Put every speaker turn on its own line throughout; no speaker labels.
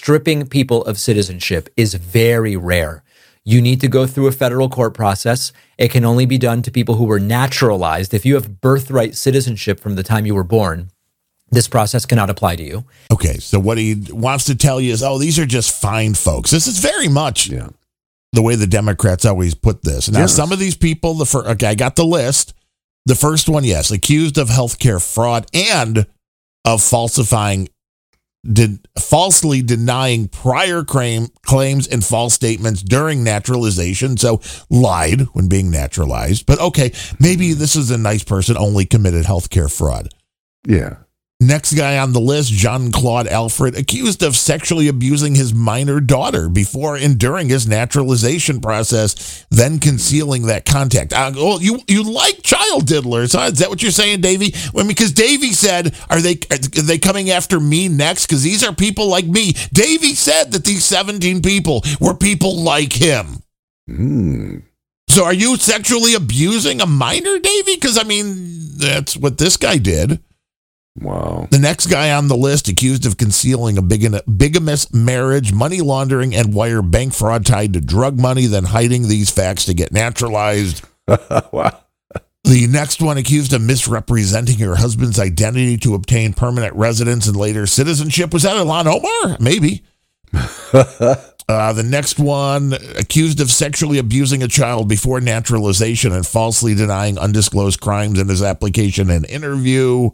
stripping people of citizenship is very rare. You need to go through a federal court process. It can only be done to people who were naturalized. If you have birthright citizenship from the time you were born, this process cannot apply to you.
Okay, so what he wants to tell you is, these are just fine folks. This is very much the way the Democrats always put this. Now, some of these people, I got the list. The first one, yes, accused of healthcare fraud and of falsely denying prior claims and false statements during naturalization. So lied when being naturalized. But okay, maybe this is a nice person, only committed healthcare fraud.
Yeah.
Next guy on the list, Jean-Claude Alfred, accused of sexually abusing his minor daughter before and during his naturalization process, then concealing that contact. You like child diddlers, huh? Is that what you're saying, Davey? Because Davey said, are they coming after me next? Because these are people like me. Davey said that these 17 people were people like him. So are you sexually abusing a minor, Davey? Because, that's what this guy did.
Wow.
The next guy on the list, accused of concealing a bigamous marriage, money laundering, and wire bank fraud tied to drug money, then hiding these facts to get naturalized.
Wow.
The next one, accused of misrepresenting her husband's identity to obtain permanent residence and later citizenship. Was that Ilhan Omar? Maybe. The next one, accused of sexually abusing a child before naturalization and falsely denying undisclosed crimes in his application and interview.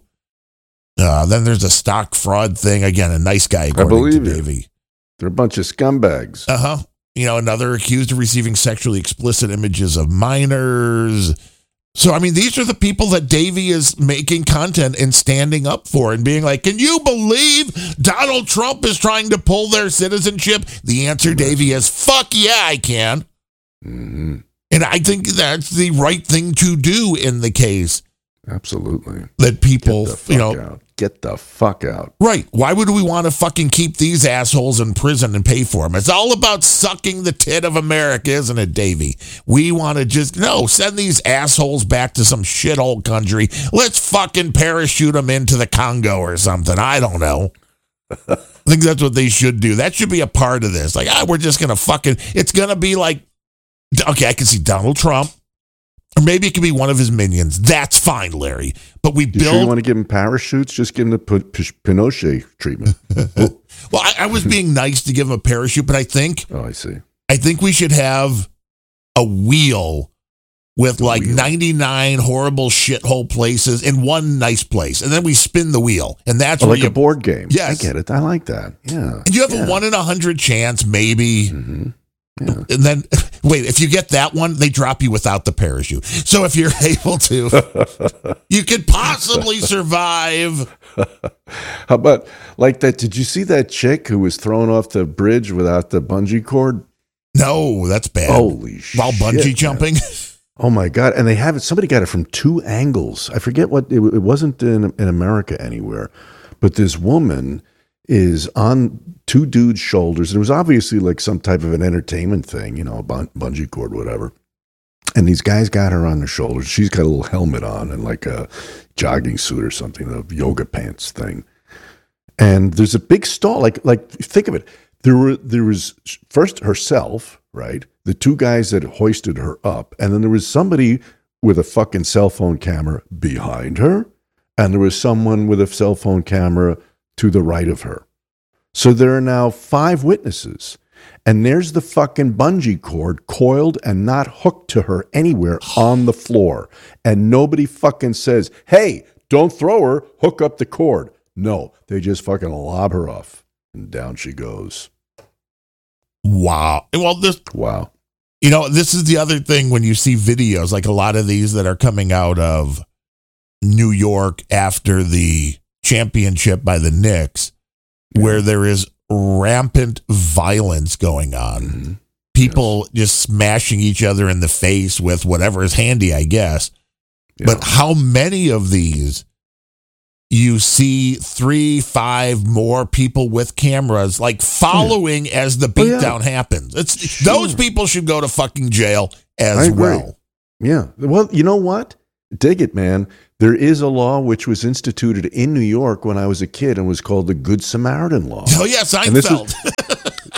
Then there's a stock fraud thing. Again, a nice guy, according to Davey.
They're a bunch of scumbags.
Another accused of receiving sexually explicit images of minors. So, these are the people that Davey is making content and standing up for and being like, can you believe Donald Trump is trying to pull their citizenship? The answer, Davey, is fuck yeah, I can.
Mm-hmm.
And I think that's the right thing to do in the case.
Absolutely.
That people,
Get the fuck out.
Right. Why would we want to fucking keep these assholes in prison and pay for them? It's all about sucking the tit of America, isn't it, Davey? We want to send these assholes back to some shithole country. Let's fucking parachute them into the Congo or something. I don't know. I think that's what they should do. That should be a part of this. We're just going to it's going to be like, okay, I can see Donald Trump. Or maybe it could be one of his minions. That's fine, Larry. But we build.
Sure you want to give him parachutes? Just give him the Pinochet treatment.
Well, I was being nice to give him a parachute, but I think.
Oh, I see.
I think we should have a wheel with 99 horrible shithole places in one nice place, and then we spin the wheel, and that's
like a board game.
Yes,
I get it. I like that. Yeah.
And you have a 1 in 100 chance, maybe.
Mm-hmm. Yeah.
And then, wait, if you get that one, they drop you without the parachute. So if you're able to, you could possibly survive.
How about like that? Did you see that chick who was thrown off the bridge without the bungee cord?
No, that's bad.
Holy shit.
While bungee jumping?
Oh my God. And they have it. Somebody got it from 2 angles. I forget what, it wasn't in America anywhere, but this woman is on 2 dudes' shoulders. It was obviously like some type of an entertainment thing, a bungee cord, whatever. And these guys got her on their shoulders. She's got a little helmet on and like a jogging suit or something, a yoga pants thing. And there's a big stall. Like think of it. There was first herself, right? The 2 guys that hoisted her up, and then there was somebody with a fucking cell phone camera behind her, and there was someone with a cell phone camera to the right of her. So there are now 5 witnesses, and there's the fucking bungee cord coiled and not hooked to her anywhere on the floor. And nobody fucking says, hey, don't throw her, hook up the cord. No, they just fucking lob her off, and down she goes.
Wow. Well,
wow.
This is the other thing when you see videos, like a lot of these that are coming out of New York after the championship by the Knicks, where there is rampant violence going on.
Mm-hmm.
People just smashing each other in the face with whatever is handy, I guess.
Yeah.
But how many of these you see 3, 5 more people with cameras following as the beatdown happens? Those people should go to fucking jail as well.
Yeah. Well, you know what? Dig it, man. There is a law which was instituted in New York when I was a kid and was called the Good Samaritan Law.
Oh, yeah, Seinfeld.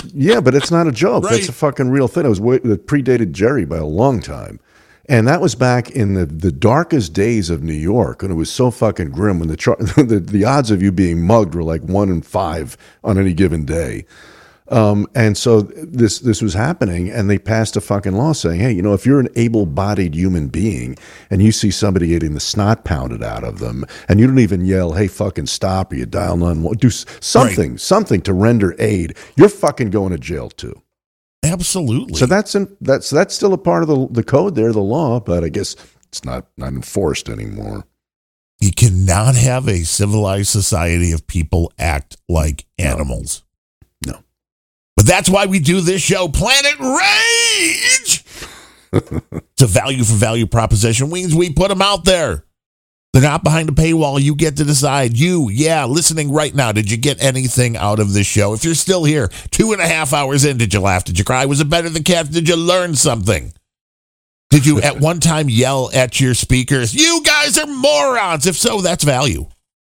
Yeah, but it's not a joke.
Right.
That's a fucking real thing. It predated Jerry by a long time. And that was back in the darkest days of New York, and it was so fucking grim when the odds of you being mugged were like 1 in 5 on any given day. And so this was happening, and they passed a fucking law saying, hey, if you're an able-bodied human being and you see somebody getting the snot pounded out of them, and you don't even yell, hey, fucking stop, or you dial 911, do something to render aid, you're fucking going to jail too.
Absolutely.
So that's still a part of the code there, the law, but I guess it's not enforced anymore.
You cannot have a civilized society if people act like animals.
No.
But that's why we do this show, Planet Rage. It's a value for value proposition. Means we put them out there. They're not behind a paywall. You get to decide. Listening right now, did you get anything out of this show? If you're still here, 2.5 hours in, did you laugh? Did you cry? Was it better than Cats? Did you learn something? Did you at one time yell at your speakers, you guys are morons? If so, that's value.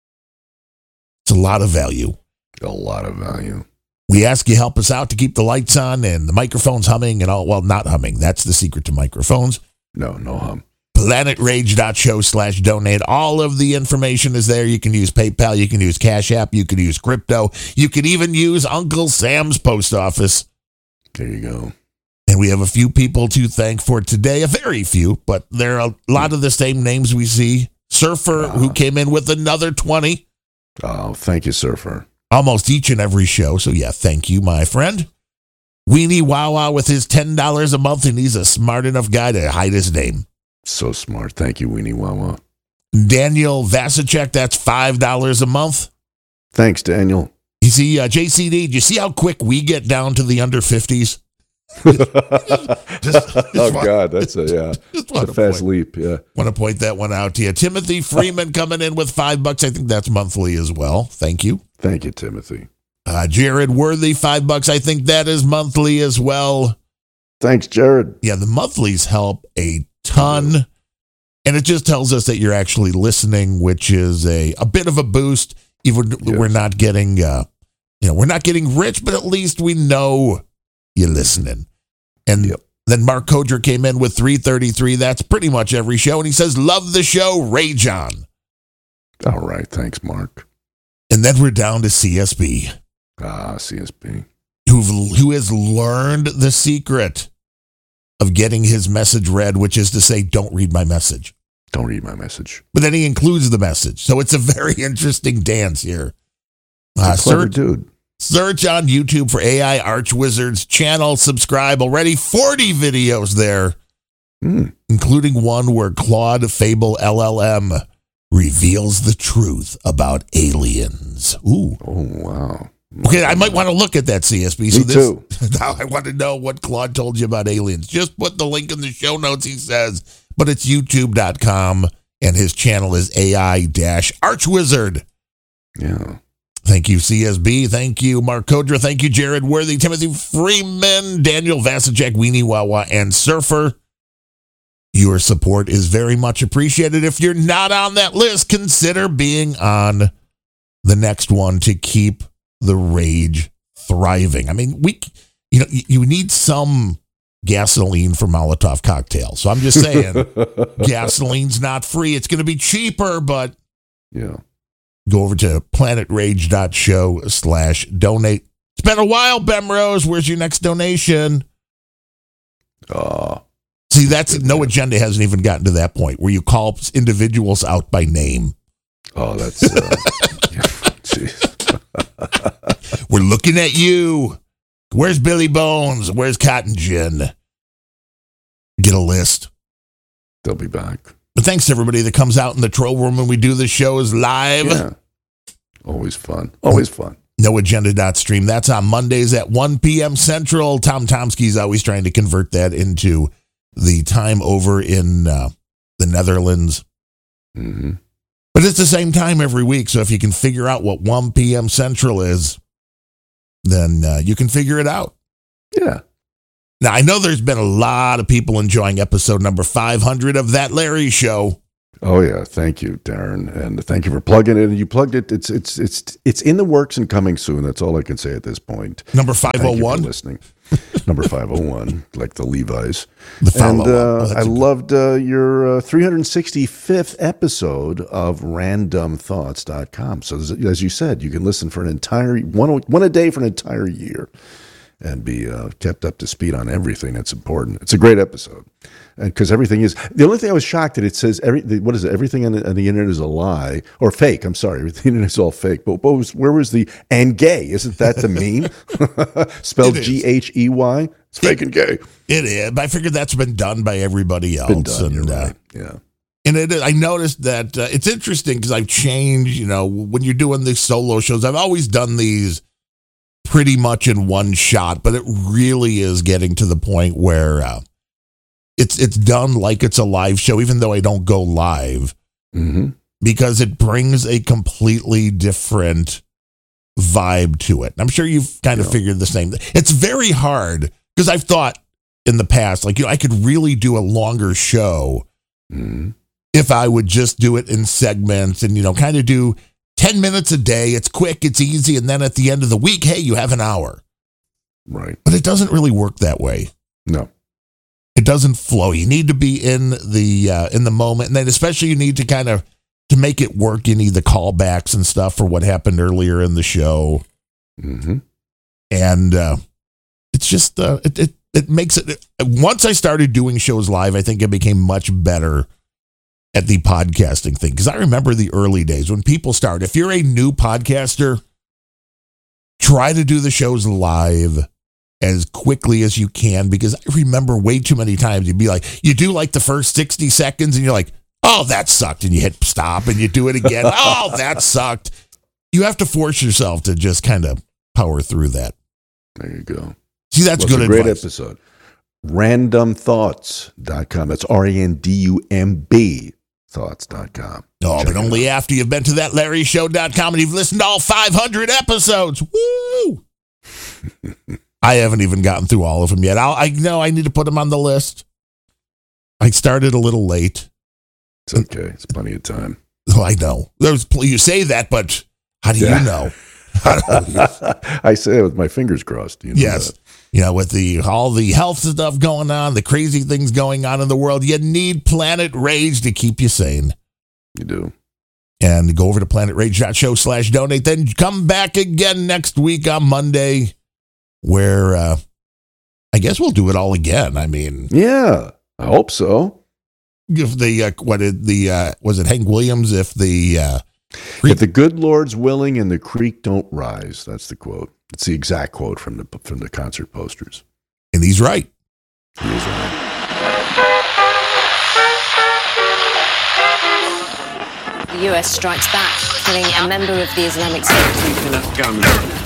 It's a lot of value.
A lot of value.
We ask you help us out to keep the lights on and the microphones humming and all. Well, not humming. That's the secret to microphones.
No hum.
PlanetRage.show/donate. All of the information is there. You can use PayPal. You can use Cash App. You can use crypto. You can even use Uncle Sam's post office.
There you go.
And we have a few people to thank for today. A very few, but there are a lot of the same names we see. Surfer, who came in with another 20.
Oh, thank you, Surfer.
Almost each and every show. So, yeah, thank you, my friend. Weenie Wawa with his $10 a month, and he's a smart enough guy to hide his name.
So smart. Thank you, Weenie Wawa.
Daniel Vasicek, that's $5 a month.
Thanks, Daniel.
You see, JCD, do you see how quick we get down to the under 50s?
God, that's a fast leap. Yeah.
Want to point that one out to you. Timothy Freeman coming in with $5. I think that's monthly as well. Thank you.
Thank you, Timothy.
Jared Worthy, $5. I think that is monthly as well.
Thanks, Jared.
Yeah, the monthlies help a ton. And it just tells us that you're actually listening, which is a bit of a boost. Even we're not getting, we're not getting rich, but at least we know you're listening. And then Mark Kodra came in with $3.33. That's pretty much every show. And he says, love the show, Rage on.
All right. Thanks, Mark.
And then we're down to CSB.
CSB.
Who has learned the secret of getting his message read, which is to say, don't read my message.
Don't read my message.
But then he includes the message. So it's a very interesting dance here.
Clever dude.
Search on YouTube for AI Arch Wizards channel. Subscribe. Already 40 videos there, including one where Claude Fable LLM reveals the truth about aliens. Ooh.
Oh, wow.
Okay, I might want to look at that, CSB.
Me too.
Now I want to know what Claude told you about aliens. Just put the link in the show notes, he says. But it's youtube.com, and his channel is AI-Archwizard.
Yeah.
Thank you, CSB. Thank you, Mark Kodra. Thank you, Jared Worthy, Timothy Freeman, Daniel Vasicek, Weenie Wawa, and Surfer. Your support is very much appreciated. If you're not on that list, consider being on the next one to keep the rage thriving. I mean, you need some gasoline for Molotov cocktails. So I'm just saying, gasoline's not free. It's going to be cheaper, but
yeah.
Go over to planetrage.show/donate. It's been a while, Bemrose. Where's your next donation? See, that's No Agenda hasn't even gotten to that point where you call individuals out by name.
Oh, that's jeez.
We're looking at you. Where's Billy Bones? Where's Cotton Gin? Get a list.
They'll be back.
But thanks to everybody that comes out in the troll room when we do the shows live.
Yeah. Always fun. Always fun.
NoAgenda.stream. That's on Mondays at 1 p.m. Central. Tom Tomsky's always trying to convert that into the time over in the Netherlands.
Mm-hmm.
But it's the same time every week. So if you can figure out what 1 p.m. Central is, then you can figure it out.
Yeah.
Now, I know there's been a lot of people enjoying episode number 500 of That Larry Show.
Oh yeah, thank you, Darren, and thank you for plugging it. And you plugged it. It's in the works and coming soon. That's all I can say at this point.
Number
Thank you for
501.
listening. Number 501, like the Levi's.
The
And
follow-up.
I loved your 365th episode of randomthoughts.com. So as you said, you can listen for an entire one a day for an entire year and be kept up to speed on everything that's important. It's a great episode. And because everything is, the only thing I was shocked that it says what is it? Everything on the internet is a lie or fake. I'm sorry, the internet is all fake. But where was the and gay? Isn't that the meme? Spelled Ghey? It's fake and gay.
It is. But I figured that's been done by everybody else.
Been done.
And,
You're right. Yeah.
And I noticed that it's interesting because I've changed. When you're doing these solo shows, I've always done these pretty much in one shot, but it really is getting to the point where it's done like it's a live show, even though I don't go live, because it brings a completely different vibe to it. And I'm sure you've kind of figured the same. It's very hard because I've thought in the past, I could really do a longer show if I would just do it in segments and, kind of do 10 minutes a day. It's quick, it's easy. And then at the end of the week, hey, you have an hour.
Right.
But it doesn't really work that way.
No.
It doesn't flow. You need to be in the moment. And then especially you need to to make it work, you need the callbacks and stuff for what happened earlier in the show. And it's just, it makes it, once I started doing shows live, I think it became much better at the podcasting thing. Because I remember the early days when people start. If you're a new podcaster, try to do the shows live as quickly as you can, because I remember way too many times you'd be like, you do like the first 60 seconds and you're like, oh, that sucked. And you hit stop and you do it again. Oh, that sucked. You have to force yourself to just kind of power through that.
There you go.
See, that's good
Great
advice.
episode. Randomthoughts.com. That's RANDUMB thoughts.com.
Oh, but only after you've been to that LarryShow.com and you've listened to all 500 episodes. Woo! I haven't even gotten through all of them yet. I know I need to put them on the list. I started a little late.
It's okay. It's plenty of time.
Oh, I know. You say that, but how do you know?
I say it with my fingers crossed.
Yes.
That.
With all the health stuff going on, the crazy things going on in the world, you need Planet Rage to keep you sane.
You do.
And go over to planetrage.show/donate. Then come back again next week on Monday, where I guess we'll do it all again. I mean,
yeah, I hope so.
If was it Hank Williams? If the
good Lord's willing and the creek don't rise, that's the quote. It's the exact quote from the concert posters.
And he's right.
He is right.
The US strikes back, killing a member of the Islamic State.